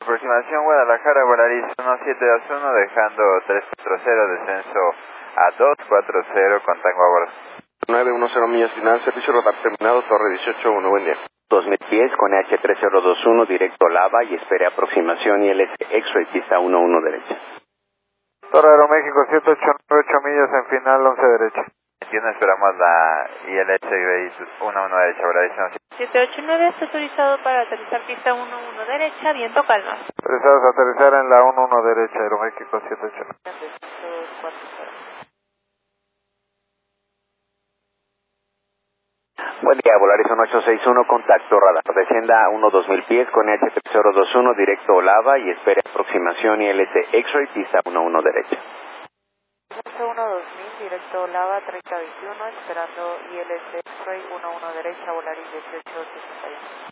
aproximación Guadalajara, Volaris 1721, dejando 340, descenso a 240 con Tango a bordo. 910 millas final, servicio radar terminado, torre 181, buen día. 2000 pies con H3021, directo Lava y espere aproximación ILS X-Ray, pista 11 derecha. Torre Aeroméxico 188 millas en final 11 derecha. Esperamos la ILS Grace 11 derecha, Volaris 789 está autorizado para aterrizar pista 11 derecha, viento calma. Autorizados a aterrizar en la 11 derecha, Aeroméxico 789. Buen día, Volaris 1861, contacto radar. Descienda a 2000 pies con H3021, directo Lava y espere aproximación ILS X-Ray, pista 11 derecha. 2000, directo Lava 3021, esperando ILS X-Ray 11 derecha, Volaris 1861.